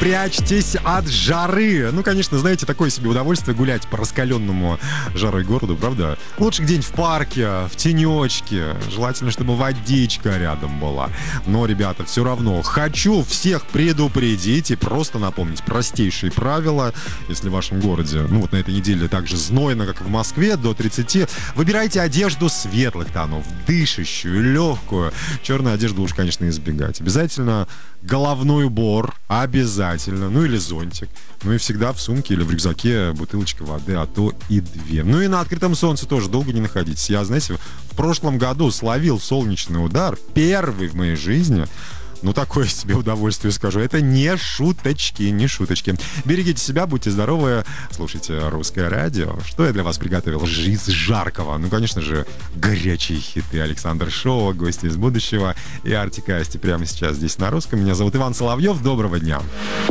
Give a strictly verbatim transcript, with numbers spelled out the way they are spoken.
прячьтесь от жары. Ну, конечно, знаете, такое себе удовольствие гулять по раскаленному жарой городу, правда? Лучше где-нибудь в парке, в тенечке. Желательно, чтобы водичка рядом была. Но, ребята, все равно хочу всех предупредить и просто напомнить простейшие правила. Если в вашем городе, ну вот на этой неделе так же знойно, как и в Москве, до тридцати, выбирайте одежду светлых тонов, дышащую, легкую. Черную одежду уж, конечно, избегать. Обязательно головной убор, обязательно. Ну или зонтик. Ну и всегда в сумке или в рюкзаке бутылочка воды, а то и две. Ну и на открытом солнце тоже долго не находитесь. Я, знаете, в прошлом году словил солнечный удар, первый в моей жизни. Ну, такое себе удовольствие, скажу. Это не шуточки, не шуточки. Берегите себя, будьте здоровы. Слушайте Русское радио. Что я для вас приготовил из жаркого? Ну, конечно же, горячие хиты. Александр Шоу, гости из будущего и Артик и Асти прямо сейчас здесь на Русском. Меня зовут Иван Соловьев. Доброго дня.